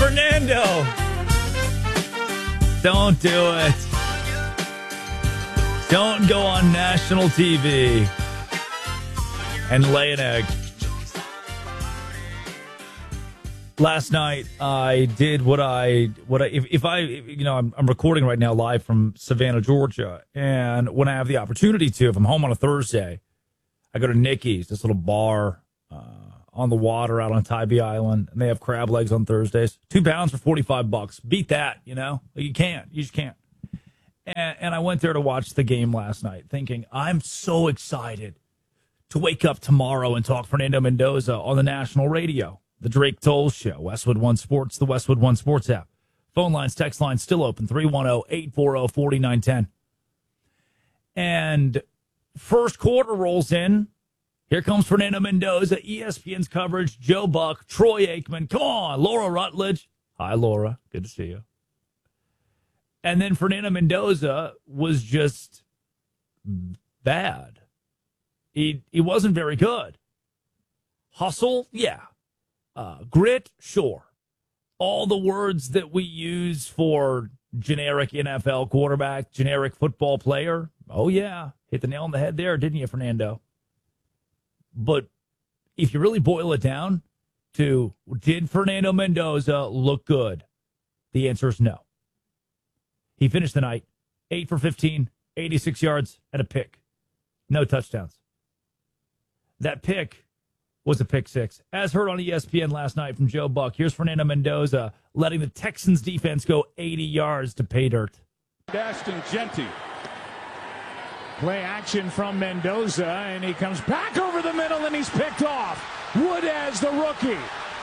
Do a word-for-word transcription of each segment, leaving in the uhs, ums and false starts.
Fernando. Don't do it. Don't go on national T V and lay an egg. Last night, I did what I, what I, if, if I, you know, I'm, I'm recording right now live from Savannah, Georgia. And when I have the opportunity to, if I'm home on a Thursday, I go to Nicky's, this little bar uh, on the water out on Tybee Island. And they have crab legs on Thursdays. Two pounds for forty-five bucks. Beat that, you know? You can't. You just can't. And, and I went there to watch the game last night thinking, I'm so excited to wake up tomorrow and talk Fernando Mendoza on the national radio. The Drake Toll Show, Westwood One Sports, the Westwood One Sports app. Phone lines, text lines still open, three one zero, eight four zero, four nine one zero. And first quarter rolls in. Here comes Fernando Mendoza, E S P N's coverage, Joe Buck, Troy Aikman. Come on, Laura Rutledge. Hi, Laura. Good to see you. And then Fernando Mendoza was just bad. He, he wasn't very good. Hustle, yeah. Uh, grit, sure. All the words that we use for generic N F L quarterback, generic football player. Oh, yeah. Hit the nail on the head there, didn't you, Fernando? But if you really boil it down to, did Fernando Mendoza look good? The answer is no. He finished the night eight for fifteen, eighty-six yards, and a pick. No touchdowns. That pick was a pick six. As heard on E S P N last night from Joe Buck, here's Fernando Mendoza letting the Texans defense go eighty yards to pay dirt. Ashton Genty. Play action from Mendoza, and he comes back over the middle, and he's picked off. Wood as the rookie.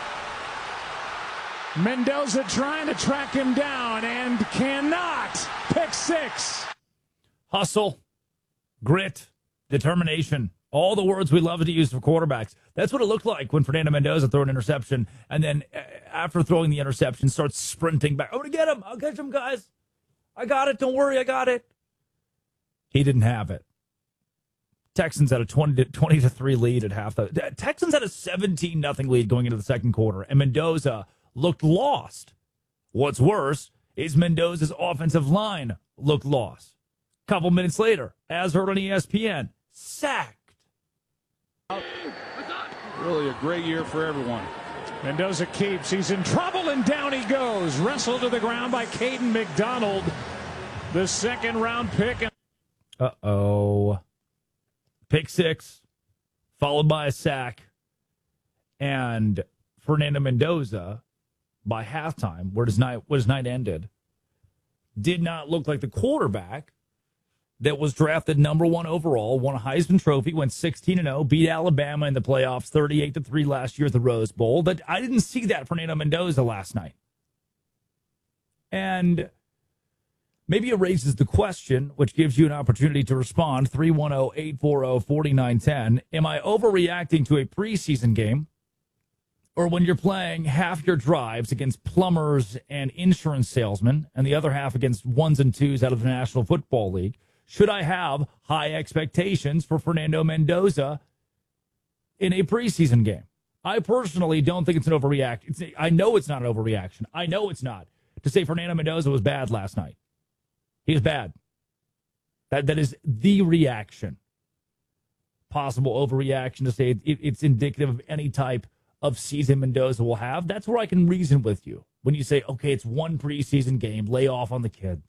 Mendoza trying to track him down and cannot. Pick six. Hustle, grit, determination. All the words we love to use for quarterbacks. That's what it looked like when Fernando Mendoza threw an interception. And then after throwing the interception, starts sprinting back. I'm going to get him. I'll catch him, guys. I got it. Don't worry. I got it. He didn't have it. Texans had a twenty to three lead at half. The Texans had a seventeen nothing lead going into the second quarter. And Mendoza looked lost. What's worse is Mendoza's offensive line looked lost. A couple minutes later, as heard on E S P N, sacked. Really a great year for everyone. Mendoza keeps. He's in trouble, and down he goes. Wrestled to the ground by Caden McDonald. The second round pick. Uh-oh. Pick six, followed by a sack. And Fernando Mendoza, by halftime, where his night, where his night ended, did not look like the quarterback that was drafted number one overall, won a Heisman Trophy, went sixteen and oh, beat Alabama in the playoffs thirty-eight to three last year at the Rose Bowl. That I didn't see that Fernando Mendoza last night. And maybe it raises the question, which gives you an opportunity to respond, three one zero, eight four zero, four nine one zero. Am I overreacting to a preseason game? Or when you're playing half your drives against plumbers and insurance salesmen and the other half against ones and twos out of the National Football League, should I have high expectations for Fernando Mendoza in a preseason game? I personally don't think it's an overreaction. It's, I know it's not an overreaction. I know it's not. To say Fernando Mendoza was bad last night. He was bad. That That is the reaction. Possible overreaction to say it, it, it's indicative of any type of season Mendoza will have. That's where I can reason with you. When you say, okay, it's one preseason game, lay off on the kid.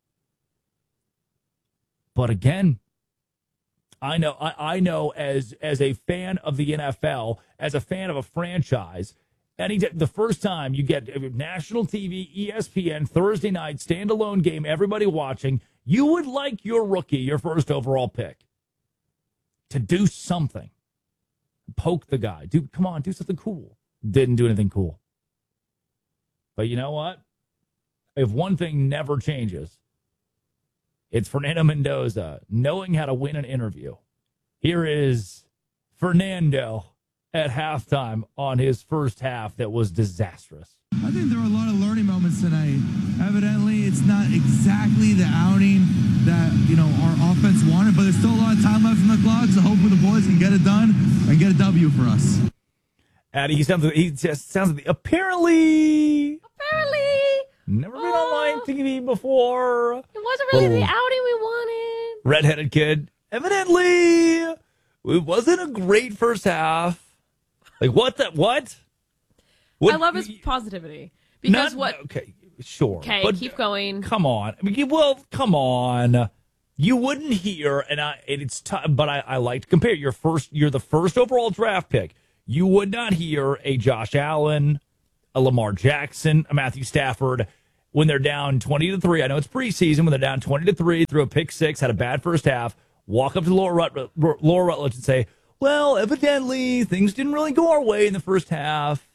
But again, I know I, I know as as a fan of the N F L, as a fan of a franchise, any the first time you get national T V, E S P N, Thursday night, standalone game, everybody watching, you would like your rookie, your first overall pick, to do something. Poke the guy. Do come on, do something cool. Didn't do anything cool. But you know what? If one thing never changes, it's Fernando Mendoza knowing how to win an interview. Here is Fernando at halftime on his first half that was disastrous. I think there were a lot of learning moments tonight. Evidently, it's not exactly the outing that, you know, our offense wanted, but there's still a lot of time left in the clock, so hopefully the boys can get it done and get a W for us. Addy, he sounds he just sounds apparently necessarily. Never been Uh, on live T V before. It wasn't really Little the outing we wanted. redheaded kid. Evidently, it wasn't a great first half. Like, what the, what? What- I love his positivity. Because Not- what... Okay, sure. Okay, but keep going. Come on. I mean, well, come on. You wouldn't hear, and I, and it's tough, but I, I like to compare. You're first, you're the first overall draft pick. You would not hear a Josh Allen, a Lamar Jackson, a Matthew Stafford when they're down twenty to three. I know it's preseason when they're down twenty to three, threw a pick six, had a bad first half, walk up to Laura, Rut, Laura Rutledge and say, well, evidently things didn't really go our way in the first half.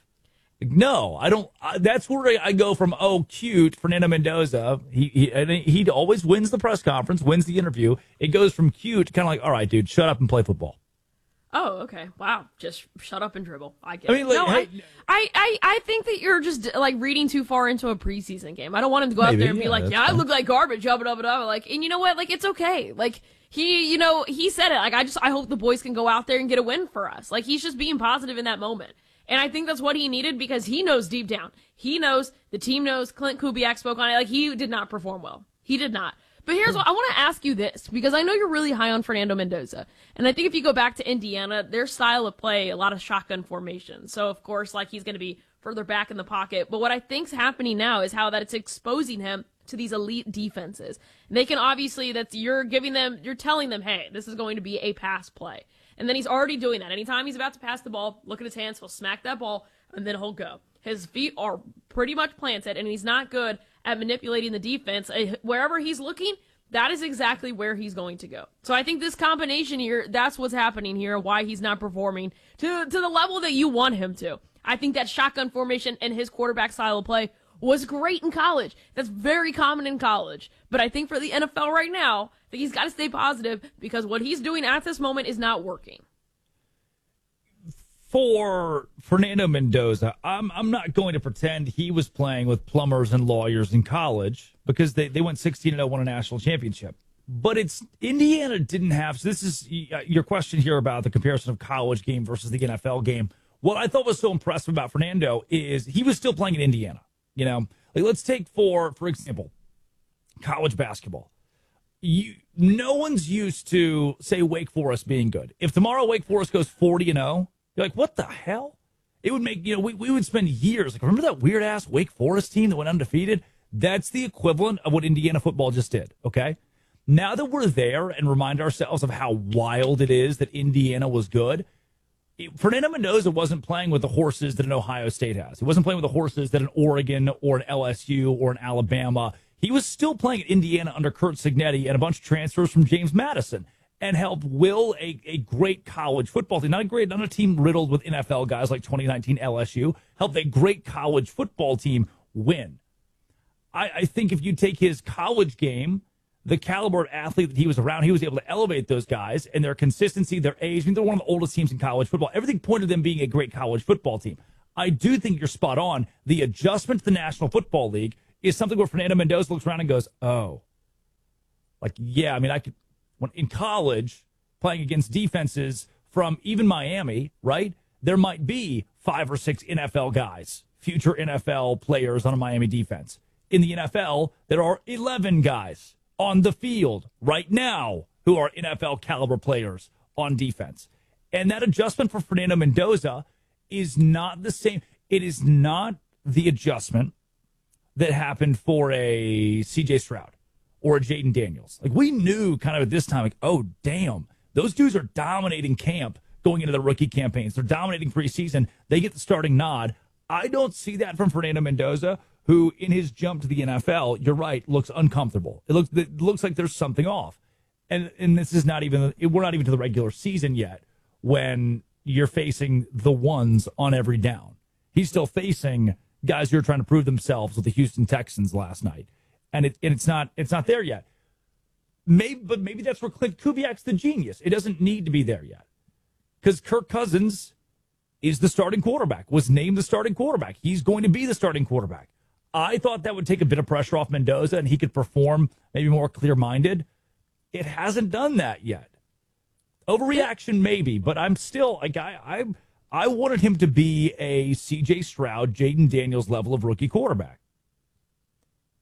No, I don't. I, that's where I go from, oh, cute, Fernando Mendoza. He, he, and he always wins the press conference, wins the interview. It goes from cute to kind of like, all right, dude, shut up and play football. Oh, okay. Wow. Just shut up and dribble. I get I mean, it. like, no, hey, I, I, I, I think that you're just like reading too far into a preseason game. I don't want him to go out Maybe, there and be yeah, like, that's yeah, I fine. look like garbage, blah, blah, blah, blah. Like, and you know what? Like, it's okay. Like, he, you know, he said it. Like, I just, I hope the boys can go out there and get a win for us. Like, he's just being positive in that moment. And I think that's what he needed because he knows deep down. He knows, the team knows, Clint Kubiak spoke on it. Like, he did not perform well. He did not. But here's what I want to ask you this, because I know you're really high on Fernando Mendoza. And I think if you go back to Indiana, their style of play, a lot of shotgun formation. So, of course, like, he's going to be further back in the pocket. But what I think's happening now is how that it's exposing him to these elite defenses. And they can obviously, that's, you're giving them, you're telling them, hey, this is going to be a pass play. And then he's already doing that. Anytime he's about to pass the ball, look at his hands, he'll smack that ball, and then he'll go. His feet are pretty much planted, and he's not good at manipulating the defense. Wherever he's looking, that is exactly where he's going to go. So I think this combination here, that's what's happening here, why he's not performing to, to the level that you want him to. I think that shotgun formation and his quarterback style of play was great in college. That's very common in college. But I think for the N F L right now, I think he's got to stay positive because what he's doing at this moment is not working. For Fernando Mendoza, I'm I'm not going to pretend he was playing with plumbers and lawyers in college because they, they went sixteen and oh, won a national championship. But it's Indiana didn't have. So this is your question here about the comparison of college game versus the N F L game. What I thought was so impressive about Fernando is he was still playing in Indiana. You know, like let's take for for example, college basketball. You no one's used to say Wake Forest being good. If tomorrow Wake Forest goes forty and oh, you're like, what the hell? It would make, you know, we, we would spend years. Like, remember that weird ass Wake Forest team that went undefeated? That's the equivalent of what Indiana football just did. Okay. Now that we're there and remind ourselves of how wild it is that Indiana was good, Fernando Mendoza wasn't playing with the horses that an Ohio State has. He wasn't playing with the horses that an Oregon or an L S U or an Alabama. He was still playing at Indiana under Kurt Signetti and a bunch of transfers from James Madison and helped will a, a great college football team. Not a great, not a team riddled with N F L guys like twenty nineteen L S U. Helped a great college football team win. I, I think if you take his college game, the caliber of athlete that he was around, he was able to elevate those guys and their consistency, their age. I mean, they're one of the oldest teams in college football. Everything pointed to them being a great college football team. I do think you're spot on. The adjustment to the National Football League is something where Fernando Mendoza looks around and goes, oh, like, yeah, I mean, I could, when in college, playing against defenses from even Miami, right? There might be five or six N F L guys, future N F L players on a Miami defense. In the N F L, there are eleven guys on the field right now who are N F L caliber players on defense. And that adjustment for Fernando Mendoza is not the same. It is not the adjustment that happened for a C J Stroud or a Jaden Daniels. Like, we knew kind of at this time, like, oh, damn, those dudes are dominating camp going into the rookie campaigns. They're dominating preseason. They get the starting nod. I don't see that from Fernando Mendoza, who in his jump to the N F L, you're right, looks uncomfortable. It looks it looks like there's something off. And and this is not even, we're not even to the regular season yet when you're facing the ones on every down. He's still facing guys who are trying to prove themselves with the Houston Texans last night. And it and it's not it's not there yet. Maybe, but maybe that's where Clint Kubiak's the genius. It doesn't need to be there yet. Because Kirk Cousins is the starting quarterback, was named the starting quarterback. He's going to be the starting quarterback. I thought that would take a bit of pressure off Mendoza and he could perform maybe more clear-minded. It hasn't done that yet. Overreaction, maybe, but I'm still, like, I, I, I wanted him to be a C J Stroud, Jaden Daniels level of rookie quarterback.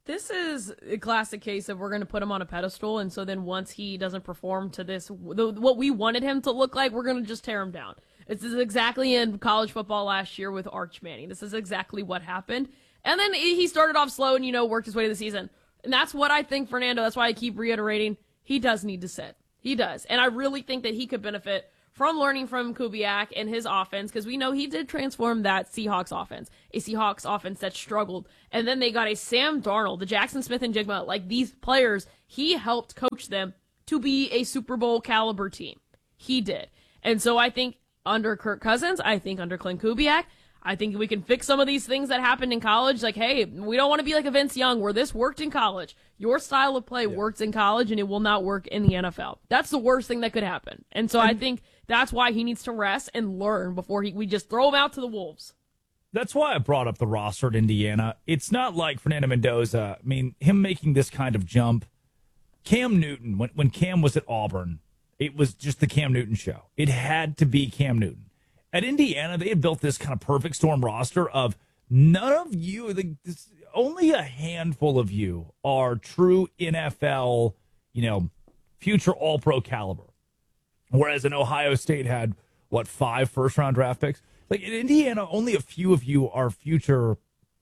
This is a classic case of we're going to put him on a pedestal, and so then once he doesn't perform to this, the, what we wanted him to look like, we're going to just tear him down. This is exactly in college football last year with Arch Manning. This is exactly what happened. And then he started off slow and, you know, worked his way to the season. And that's what I think, Fernando, that's why I keep reiterating, he does need to sit. He does. And I really think that he could benefit from learning from Kubiak and his offense, because we know he did transform that Seahawks offense, a Seahawks offense that struggled. And then they got a Sam Darnold, the Jackson Smith and Jigma, like these players, he helped coach them to be a Super Bowl caliber team. He did. And so I think under Kirk Cousins, I think under Clint Kubiak, I think we can fix some of these things that happened in college. Like, hey, we don't want to be like a Vince Young where this worked in college. Your style of play yeah. works in college and it will not work in the N F L. That's the worst thing that could happen. And so and I think that's why he needs to rest and learn before he, we just throw him out to the wolves. That's why I brought up the roster at Indiana. It's not like Fernando Mendoza. I mean, him making this kind of jump. Cam Newton, when, when Cam was at Auburn, it was just the Cam Newton show. It had to be Cam Newton. At Indiana, they had built this kind of perfect storm roster of none of you, the, this, only a handful of you are true N F L, you know, future all-pro caliber. Whereas in Ohio State had, what, five first-round draft picks? Like in Indiana, only a few of you are future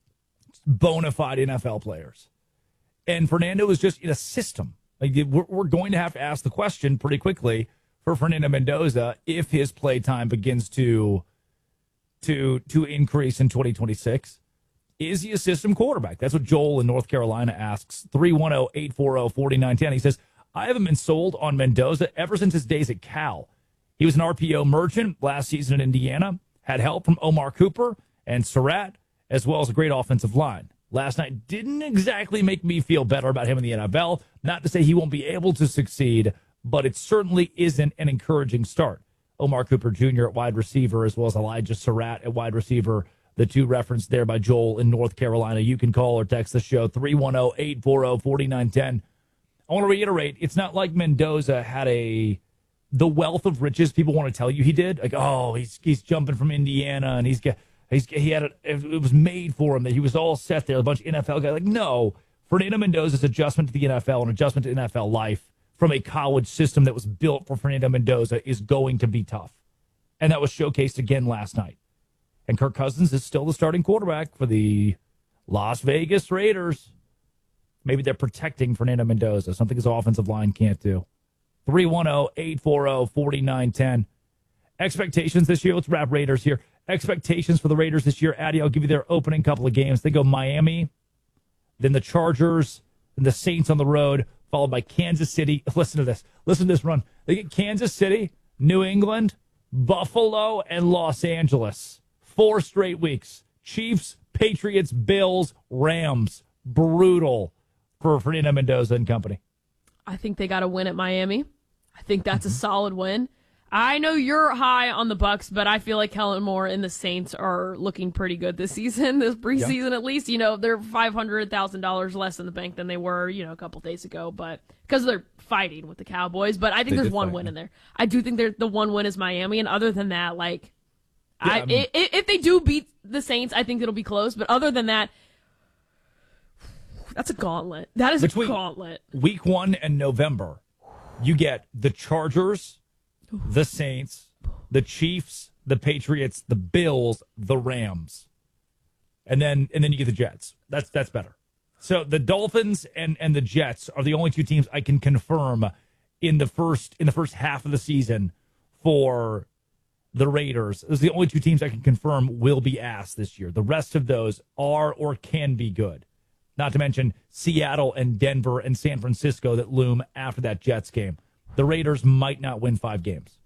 bona fide N F L players. And Fernando is just in a system. Like we're, we're going to have to ask the question pretty quickly for Fernando Mendoza if his play time begins to to to increase in twenty twenty-six. Is he a system quarterback? That's what Joel in North Carolina asks. three one zero, eight four zero, four nine one zero. He says, I haven't been sold on Mendoza ever since his days at Cal. He was an R P O merchant last season in Indiana, had help from Omar Cooper and Surratt, as well as a great offensive line. Last night didn't exactly make me feel better about him in the N F L. Not to say he won't be able to succeed, but it certainly isn't an encouraging start. Omar Cooper Junior at wide receiver, as well as Elijah Surratt at wide receiver, the two referenced there by Joel in North Carolina. You can call or text the show, three one zero, eight four zero, four nine one zero. I want to reiterate, it's not like Mendoza had a the wealth of riches people want to tell you he did. Like, oh, he's he's jumping from Indiana, and he's got he's he had a, it was made for him that he was all set there. A bunch of N F L guys. Like, no, Fernando Mendoza's adjustment to the N F L and adjustment to N F L life from a college system that was built for Fernando Mendoza is going to be tough. And that was showcased again last night. And Kirk Cousins is still the starting quarterback for the Las Vegas Raiders. Maybe they're protecting Fernando Mendoza, something his offensive line can't do. three one zero, eight four zero, four nine one zero. Expectations this year. Let's wrap Raiders here. Expectations for the Raiders this year. Addy, I'll give you their opening couple of games. They go Miami, then the Chargers, then the Saints on the road, followed by Kansas City. Listen to this. Listen to this run. They get Kansas City, New England, Buffalo, and Los Angeles. Four straight weeks. Chiefs, Patriots, Bills, Rams. Brutal for Fernando Mendoza and company. I think they got to win at Miami. I think that's a solid win. I know you're high on the Bucks, but I feel like Kellen Moore and the Saints are looking pretty good this season, this preseason yeah. at least. You know, they're five hundred thousand dollars less in the bank than they were, you know, a couple days ago, but because they're fighting with the Cowboys. But I think they there's one fight, win yeah. in there. I do think the one win is Miami, and other than that, like, yeah, I, I mean, if, if they do beat the Saints, I think it'll be close. But other than that, that's a gauntlet. That is Between a gauntlet. Week one and November, you get the Chargers, the Saints, the Chiefs, the Patriots, the Bills, the Rams. And then and then you get the Jets. That's that's better. So the Dolphins and, and the Jets are the only two teams I can confirm in the first in the first half of the season for the Raiders. Those are the only two teams I can confirm will be ass this year. The rest of those are or can be good. Not to mention Seattle and Denver and San Francisco that loom after that Jets game. The Raiders might not win five games.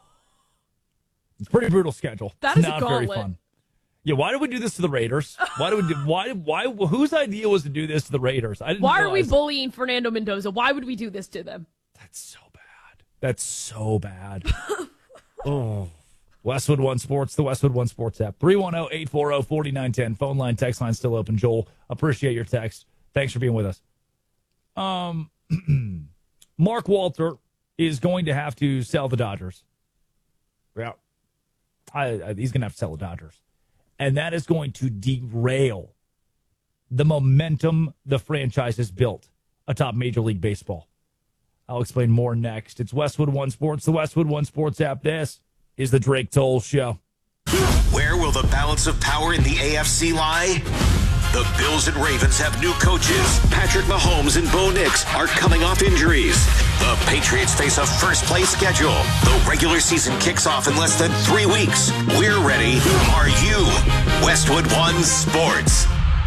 It's a pretty brutal schedule. That it's is not a gauntlet. very fun. Yeah, why did we do this to the Raiders? Why do we do why why whose idea was to do this to the Raiders? I didn't Why realize. are we bullying Fernando Mendoza? Why would we do this to them? That's so bad. That's so bad. Oh. Westwood One Sports, the Westwood One Sports app. three one zero, eight four zero, four nine one zero. Phone line, text line still open. Joel, appreciate your text. Thanks for being with us. Um, Mark Walter is going to have to sell the Dodgers. Yeah, I, I, he's going to have to sell the Dodgers. And that is going to derail the momentum the franchise has built atop Major League Baseball. I'll explain more next. It's Westwood One Sports, the Westwood One Sports app. This is the Drake Toll Show. Where will the balance of power in the A F C lie? The Bills and Ravens have new coaches. Patrick Mahomes and Bo Nix are coming off injuries. The Patriots face a first-place schedule. The regular season kicks off in less than three weeks. We're ready. Are you? Westwood One Sports.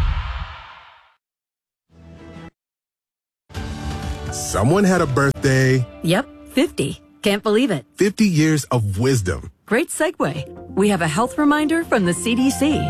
Someone had a birthday. Yep, fifty. Can't believe it. fifty years of wisdom. Great segue. We have a health reminder from the C D C.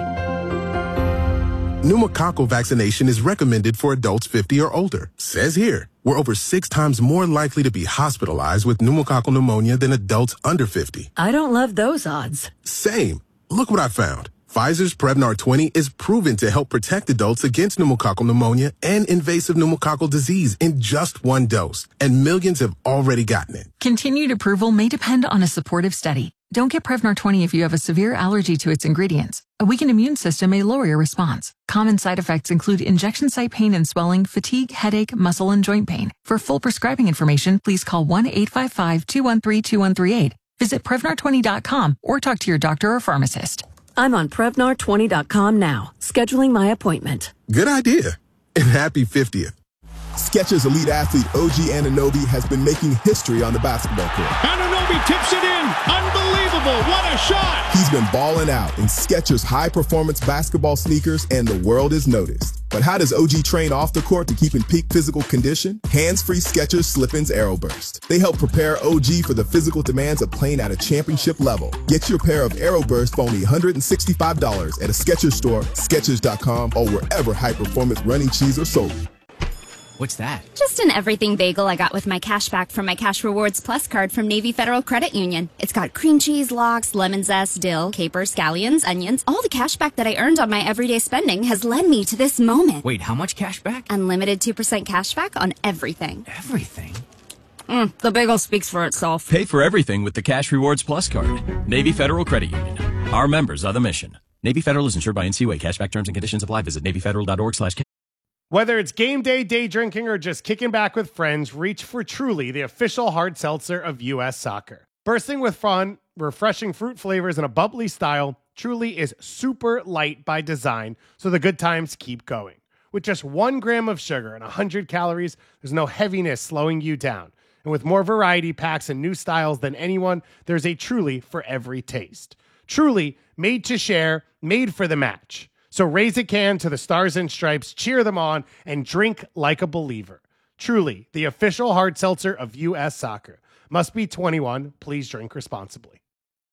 Pneumococcal vaccination is recommended for adults fifty or older. Says here, we're over six times more likely to be hospitalized with pneumococcal pneumonia than adults under fifty. I don't love those odds. Same. Look what I found. Pfizer's Prevnar twenty is proven to help protect adults against pneumococcal pneumonia and invasive pneumococcal disease in just one dose, and millions have already gotten it. Continued approval may depend on a supportive study. Don't get Prevnar twenty if you have a severe allergy to its ingredients. A weakened immune system may lower your response. Common side effects include injection site pain and swelling, fatigue, headache, muscle, and joint pain. For full prescribing information, please call one eight five five, two one three, two one three eight. Visit Prevnar twenty dot com or talk to your doctor or pharmacist. I'm on Prevnar twenty dot com now, scheduling my appointment. Good idea. And happy fiftieth. Skechers elite athlete O G Anunoby has been making history on the basketball court. Anunoby tips it in. Unbelievable. What a shot. He's been balling out in Skechers high-performance basketball sneakers, and the world has noticed. But how does O G train off the court to keep in peak physical condition? Hands-free Skechers Slip-ins AeroBurst. They help prepare O G for the physical demands of playing at a championship level. Get your pair of AeroBurst for only one hundred sixty-five dollars at a Skechers store, Skechers dot com, or wherever high-performance running shoes are sold. What's that? Just an everything bagel I got with my cash back from my Cash Rewards Plus card from Navy Federal Credit Union. It's got cream cheese, lox, lemon zest, dill, capers, scallions, onions. All the cash back that I earned on my everyday spending has led me to this moment. Wait, how much cash back? Unlimited two percent cash back on everything. Everything? Mm, the bagel speaks for itself. Pay for everything with the Cash Rewards Plus card. Navy Federal Credit Union. Our members are the mission. Navy Federal is insured by N C U A. Cashback terms and conditions apply. Visit navy federal dot org slash Whether it's game day, day drinking, or just kicking back with friends, reach for Truly, the official hard seltzer of U S Soccer. Bursting with fun, refreshing fruit flavors, and a bubbly style, Truly is super light by design, so the good times keep going. With just one gram of sugar and one hundred calories, there's no heaviness slowing you down. And with more variety packs and new styles than anyone, there's a Truly for every taste. Truly, made to share, made for the match. So raise a can to the Stars and Stripes, cheer them on, and drink like a believer. Truly, the official hard seltzer of U S Soccer. Must be twenty-one. Please drink responsibly.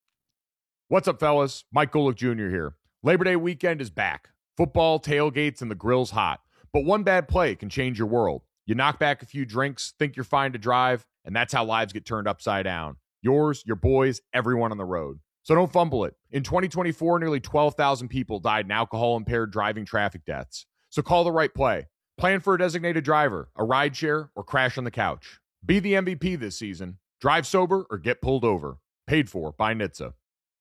What's up, fellas? Mike Golick Junior here. Labor Day weekend is back. Football, tailgates, and the grill's hot. But one bad play can change your world. You knock back a few drinks, think you're fine to drive, and that's how lives get turned upside down. Yours, your boys, everyone on the road. So don't fumble it. In twenty twenty-four, nearly twelve thousand people died in alcohol-impaired driving traffic deaths. So call the right play. Plan for a designated driver, a rideshare, or crash on the couch. Be the M V P this season. Drive sober or get pulled over. Paid for by N H T S A.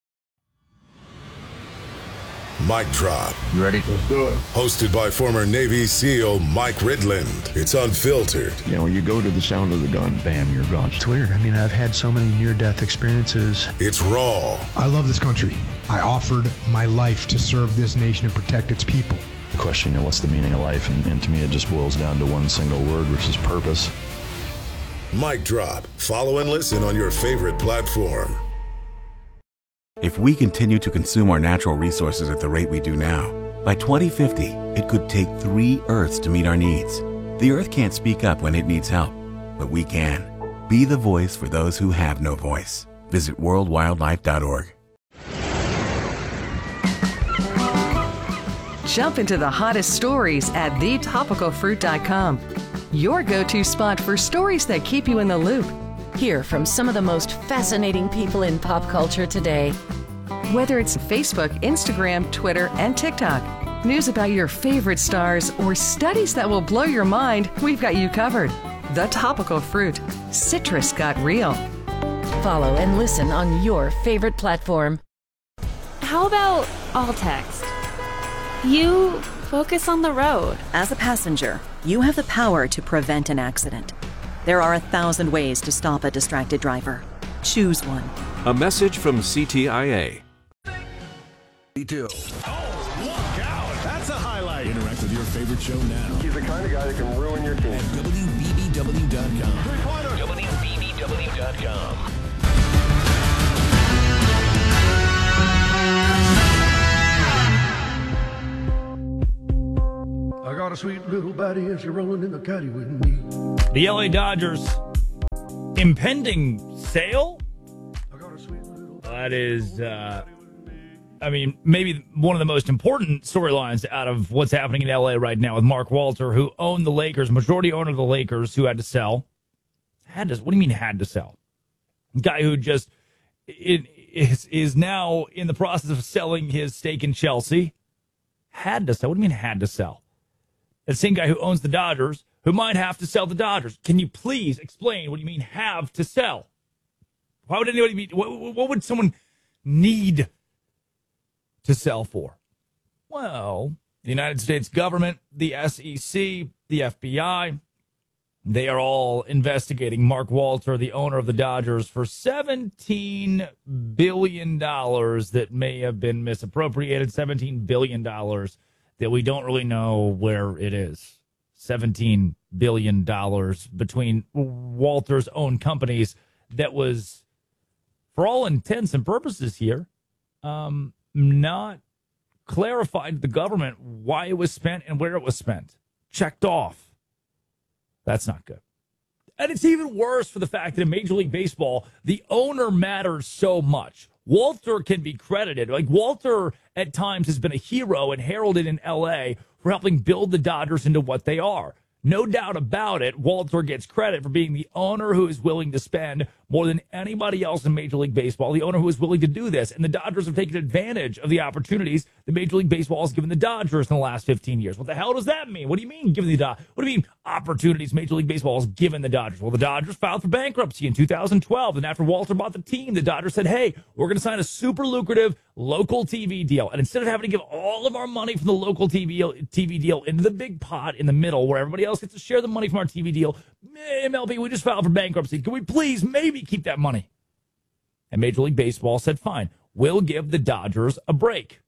Mic Drop. You ready? Let's do it. Hosted by former Navy SEAL Mike Ridland. It's unfiltered. You know, you go to the sound of the gun, bam, you're gone. It's weird. I mean, I've had so many near-death experiences. It's raw. I love this country. I offered my life to serve this nation and protect its people. The question, you know, what's the meaning of life? And, and to me, it just boils down to one single word, which is purpose. Mic Drop. Follow and listen on your favorite platform. If we continue to consume our natural resources at the rate we do now, by twenty fifty, it could take three Earths to meet our needs. The Earth can't speak up when it needs help, but we can. Be the voice for those who have no voice. Visit world wildlife dot org. Jump into the hottest stories at the topical fruit dot com. Your go-to spot for stories that keep you in the loop. Hear from some of the most fascinating people in pop culture today. Whether it's Facebook, Instagram, Twitter, and TikTok, news about your favorite stars, or studies that will blow your mind, we've got you covered. The Topical Fruit. Citrus got real. Follow and listen on your favorite platform. How about all text? You Focus on the road. As a passenger, you have the power to prevent an accident. There are a thousand ways to stop a distracted driver. Choose one. A message from C T I A. Detail. Oh, look out! That's a highlight. Interact with your favorite show now. He's the kind of guy that can ruin your team. At W B B W dot com. Three-pointer. W B B W dot com. I got a sweet little baddie and she's rolling in the caddy with me. The L A Dodgers impending sale? That is, uh, I mean, maybe one of the most important storylines out of what's happening in L A right now with Mark Walter, who owned the Lakers, majority owner of the Lakers, who had to sell. Had to, what do you mean had to sell? Guy who just it, is, is now in the process of selling his stake in Chelsea. Had to sell. What do you mean had to sell? The same guy who owns the Dodgers, who might have to sell the Dodgers. Can you please explain what do you mean have to sell? Why would anybody be, what, what would someone need to sell for? Well, the United States government, the S E C, the F B I, they are all investigating Mark Walter, the owner of the Dodgers, for seventeen billion dollars that may have been misappropriated, seventeen billion dollars that we don't really know where it is. seventeen billion dollars between Walter's own companies that was, for all intents and purposes here, um, not clarified to the government why it was spent and where it was spent. Checked off. That's not good. And it's even worse for the fact that in Major League Baseball, the owner matters so much. Walter can be credited. Like, Walter at times has been a hero and heralded in L A for helping build the Dodgers into what they are. No doubt about it, Walter gets credit for being the owner who is willing to spend more than anybody else in Major League Baseball, the owner who is willing to do this. And the Dodgers have taken advantage of the opportunities that Major League Baseball has given the Dodgers in the last fifteen years. What the hell does that mean? What do you mean giving the Dodgers? What do you mean opportunities Major League Baseball has given the Dodgers? Well, the Dodgers filed for bankruptcy in two thousand twelve. And after Walter bought the team, the Dodgers said, hey, we're going to sign a super lucrative local T V deal. And instead of having to give all of our money from the local T V, T V deal into the big pot in the middle where everybody else gets to share the money from our T V deal, M L B, we just filed for bankruptcy. Can we please maybe keep that money? And Major League Baseball said, fine, we'll give the Dodgers a break.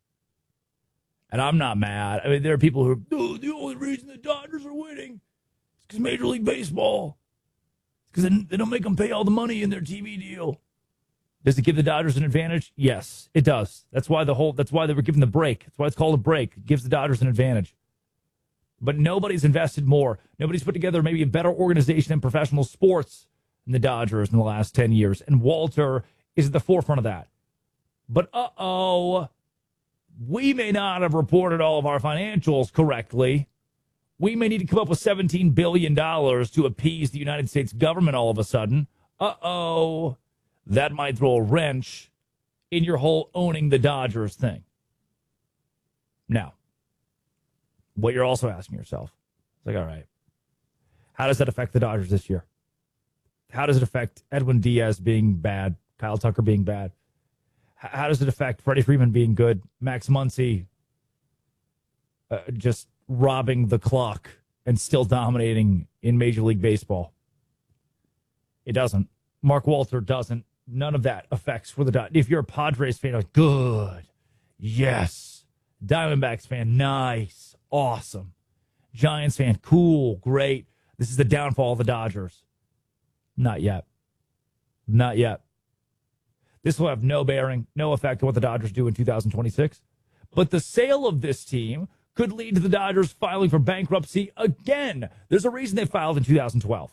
And I'm not mad. I mean, there are people who are, oh, the only reason the Dodgers are winning is because Major League Baseball. Because they, they don't make them pay all the money in their T V deal. Does it give the Dodgers an advantage? Yes, it does. That's why the whole. That's why they were given the break. That's why it's called a break. It gives the Dodgers an advantage. But nobody's invested more. Nobody's put together maybe a better organization in professional sports than the Dodgers in the last ten years. And Walter is at the forefront of that. But uh-oh, we may not have reported all of our financials correctly. We may need to come up with seventeen billion dollars to appease the United States government all of a sudden. Uh-oh, that might throw a wrench in your whole owning the Dodgers thing. Now, what you're also asking yourself, it's like, all right, how does that affect the Dodgers this year? How does it affect Edwin Diaz being bad, Kyle Tucker being bad? How does it affect Freddie Freeman being good, Max Muncy uh, just robbing the clock and still dominating in Major League Baseball? It doesn't. Mark Walter doesn't. None of that affects for the Dodgers. If you're a Padres fan, you're like, good, yes. Diamondbacks fan, nice, awesome. Giants fan, cool, great. This is the downfall of the Dodgers. Not yet. Not yet. This will have no bearing, no effect on what the Dodgers do in two thousand twenty-six. But the sale of this team could lead to the Dodgers filing for bankruptcy again. There's a reason they filed in two thousand twelve.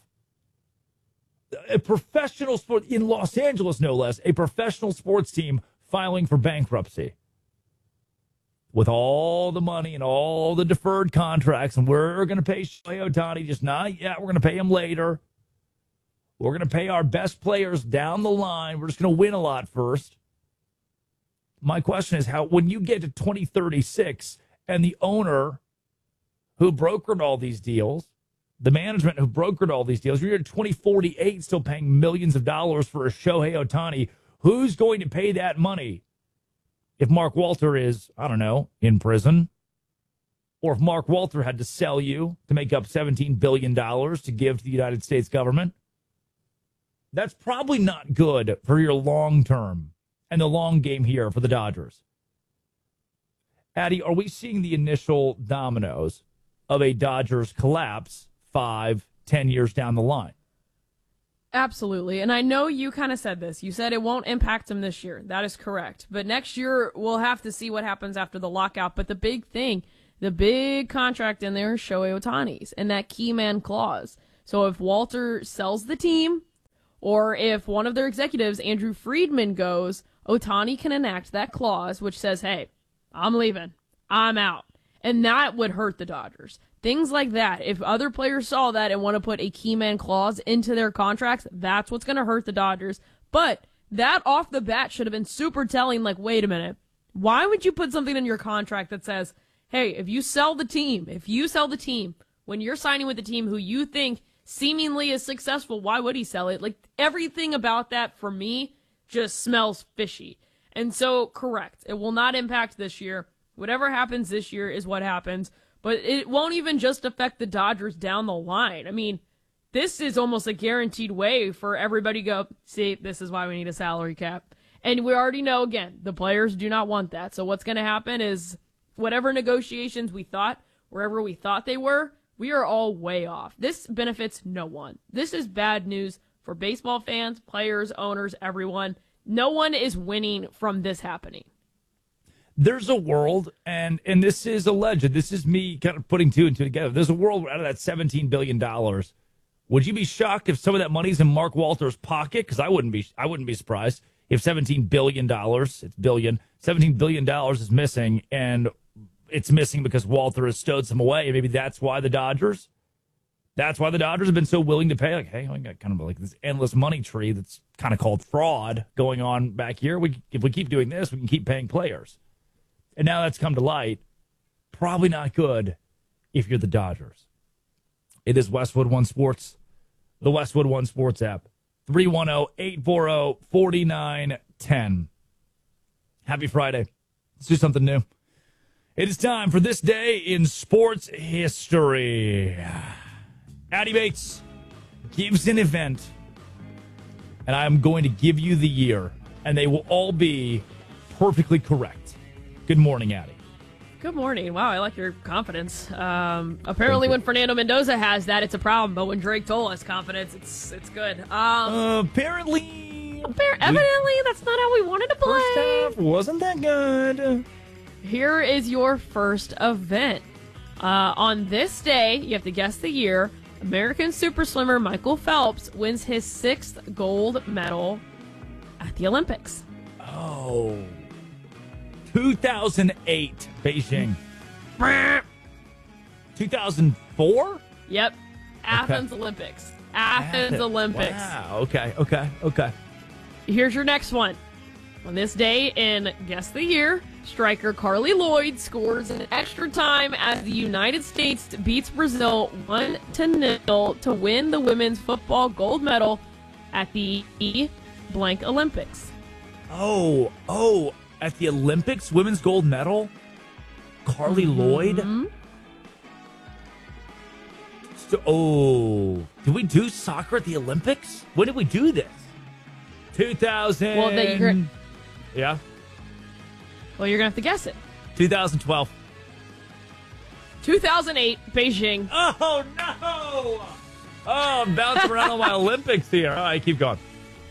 A professional sport in Los Angeles, no less, a professional sports team filing for bankruptcy. With all the money and all the deferred contracts, and we're going to pay Shohei Ohtani, just not yet. We're going to pay him later. We're going to pay our best players down the line. We're just going to win a lot first. My question is, how when you get to twenty thirty-six and the owner who brokered all these deals, the management who brokered all these deals, you're at twenty forty-eight still paying millions of dollars for a Shohei Ohtani, who's going to pay that money if Mark Walter is, I don't know, in prison or if Mark Walter had to sell you to make up seventeen billion dollars to give to the United States government, that's probably not good for your long term and the long game here for the Dodgers. Addie, are we seeing the initial dominoes of a Dodgers collapse five, ten years down the line? Absolutely. And I know you kind of said this. You said it won't impact them this year. That is correct. But next year, we'll have to see what happens after the lockout. But the big thing, the big contract in there is Shohei Ohtani's and that key man clause. So if Walter sells the team, or if one of their executives, Andrew Friedman, goes, Ohtani can enact that clause, which says, hey, I'm leaving. I'm out. And that would hurt the Dodgers. Things like that. If other players saw that and want to put a key man clause into their contracts, that's what's going to hurt the Dodgers. But that off the bat should have been super telling, like, wait a minute. Why would you put something in your contract that says, hey, if you sell the team, if you sell the team, when you're signing with the team who you think seemingly is successful, why would he sell it? Like, everything about that, for me, just smells fishy. And so, correct, it will not impact this year. Whatever happens this year is what happens. But it won't even just affect the Dodgers down the line. I mean, this is almost a guaranteed way for everybody to go, see, this is why we need a salary cap. And we already know, again, the players do not want that. So what's going to happen is whatever negotiations we thought, wherever we thought they were, we are all way off. This benefits no one. This is bad news for baseball fans, players, owners, everyone. No one is winning from this happening. There's a world, and and this is alleged, this is me kind of putting two and two together. There's a world where out of that seventeen billion dollars, would you be shocked if some of that money's in Mark Walter's pocket? Because I wouldn't be I wouldn't be surprised if seventeen billion dollars, it's billion, seventeen billion dollars is missing, and it's missing because Walter has stowed some away, and maybe that's why the Dodgers, that's why the Dodgers have been so willing to pay. Like, hey, I got kind of like this endless money tree that's kind of called fraud going on back here. We If we keep doing this, we can keep paying players. And now that's come to light. Probably not good if you're the Dodgers. It is Westwood One Sports, the Westwood One Sports app. three one zero, eight four zero, four nine one zero. Happy Friday. Let's do something new. It is time for This Day in Sports History. Addie Bates gives an event, and I'm going to give you the year, and they will all be perfectly correct. Good morning, Addie. Good morning. Wow, I like your confidence. Um, apparently, when Fernando Mendoza has that, it's a problem. But when Drake Toll has confidence, it's it's good. Um, uh, apparently, appar- evidently, that's not how we wanted to play. First half wasn't that good. Here is your first event. Uh, on this day, you have to guess the year. American super swimmer Michael Phelps wins his sixth gold medal at the Olympics. Oh. two thousand eight, Beijing. two thousand four? Yep. Athens okay. Olympics. Athens Athens. Olympics. Wow. Okay, okay, okay. Here's your next one. On this day in Guess the Year, striker Carly Lloyd scores an extra time as the United States beats Brazil one to nil to win the women's football gold medal at the blank Olympics. Oh, oh. At the Olympics, women's gold medal, Carly mm-hmm. Lloyd. So, oh, did we do soccer at the Olympics? When did we do this? two thousand. Well, that you're. Yeah. Well, you're gonna have to guess it. two thousand twelve. two thousand eight, Beijing. Oh no! Oh, I'm bouncing around on my Olympics here. All right, keep going.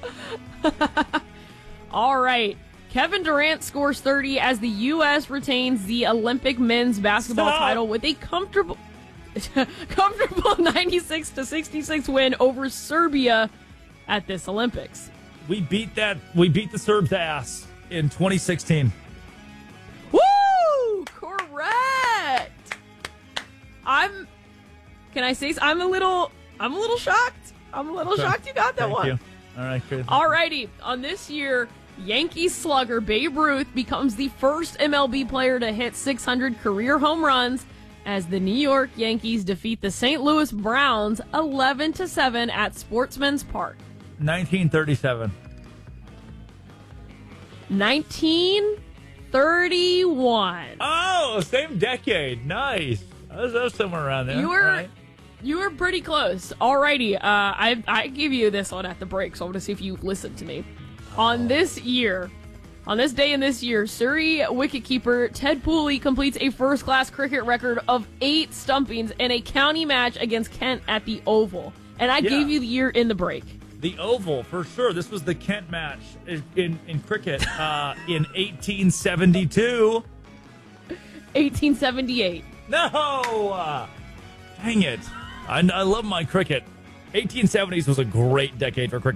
All right. Kevin Durant scores thirty as the U S retains the Olympic men's basketball Stop. title with a comfortable comfortable ninety-six to sixty-six win over Serbia at this Olympics. We beat that we beat the Serbs' ass in twenty sixteen. Woo! Correct. I'm Can I say I'm a little I'm a little shocked. I'm a little okay. shocked you got that Thank one. You. All right, good. All righty. On this year, Yankee slugger Babe Ruth becomes the first M L B player to hit six hundred career home runs as the New York Yankees defeat the Saint Louis Browns eleven to seven at Sportsman's Park. nineteen thirty-seven. nineteen thirty-one. Oh, same decade. Nice. I was, I was somewhere around there. You were right. you were pretty close. Alrighty, uh, I I give you this one at the break, so I want to see if you listened to me. Oh. On this year, on this day in this year, Surrey wicketkeeper Ted Pooley completes a first-class cricket record of eight stumpings in a county match against Kent at the Oval. And I yeah. gave you the year in the break. The Oval, for sure. This was the Kent match in, in, in cricket uh, in eighteen seventy-two. eighteen seventy-eight. No! Uh, dang it. I, I love my cricket. eighteen seventies was a great decade for cricket.